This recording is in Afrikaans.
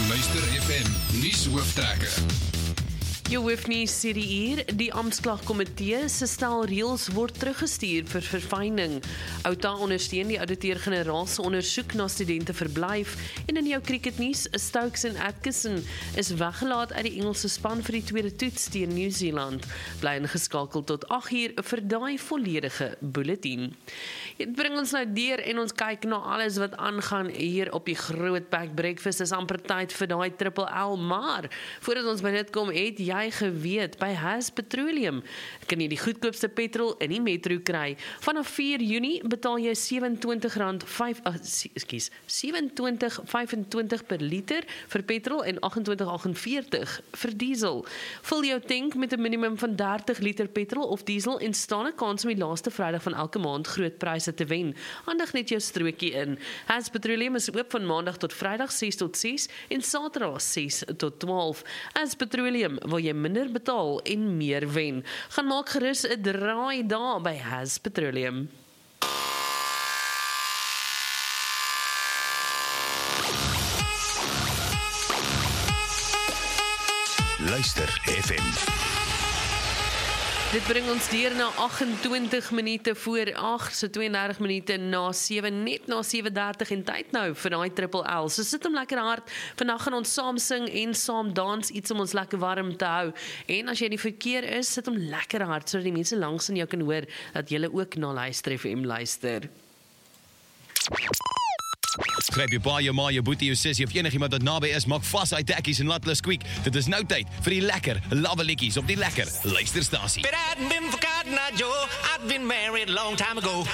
Luister FM nuushooftrekker. Jou hoofnuus sê die uur, die Amptklagkomitee se stel reëls word teruggestuur vir verfyning. Outa ondersteun die ouditeur-generaal se ondersoek na studente verblyf en in jou cricketnuus, Stokes en Atkinson is weggelaat uit die Engelse span vir die tweede toets teen Nieu-Seeland. Bly ingeskakel tot 8uur vir daai volledige bulletin. Dit bring ons nou deur en ons kyk na alles wat aangaan hier op die Groot Pack Breakfast. Is amper tyd vir daai triple L, maar voordat ons by dit kom, het jy geweet, by Has Petroleum kan jy die goedkoopste petrol in die metro kry. Vanaf 4 Junie betaal jy R27.25 per liter vir petrol en R28.48 vir diesel. Vul jou tank met 'n minimum van 30 liter petrol of diesel en staan 'n kans om die laaste Vrydag van elke maand groot pryse te wen. Handig net jou strootjie in. Has Petroleum is oop van Maandag tot Vrydag 6 tot 6 en Saterdag 6 tot 12. Has Petroleum wil jy minder betaal en meer wen. Gaan maak gerus 'n draai daar by Has Petroleum. Luister FM. Dit bring ons deur na 28 minute voor 8, so 32 minute na 7, net na 7:30 en tyd nou vir daai triple L. So sit hom lekker hard. Vandag gaan ons saam sing en saam dans, iets om ons lekker warm te hou. En as jy in die verkeer is, sit hom lekker hard sodat die mense langs in jou kan hoor dat jy ook na Luister FM luister. Skryp jou pa, jou ma, jou boetie, jou sussie of enigiemand wat naby is, maak vas uit tekkies en laat hulle squeak. Dit is nou tyd vir die lekker lawelikkies op die lekker luisterstasie. But I'd been forgotten, Joe. I'd been married a long time ago.